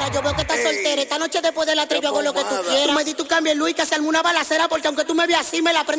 yo veo que estás soltera. Esta noche después de la 3 yo hago lo que tú pomada. quieras. Tú me di tu cambio, Luis, que se arme una balacera, porque aunque tú me veas así, me la prendo.